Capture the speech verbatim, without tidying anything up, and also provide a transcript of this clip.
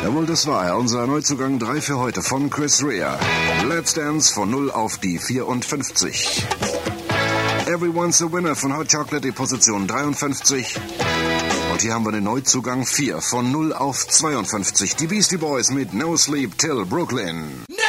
Jawohl, das war er. Unser Neuzugang drei für heute von Chris Rea. Let's Dance von null auf die vierundfünfzig. Everyone's a Winner von Hot Chocolate, die Position dreiundfünfzig. Und hier haben wir den Neuzugang vier von null auf zweiundfünfzig. Die Beastie Boys mit No Sleep Till Brooklyn. No!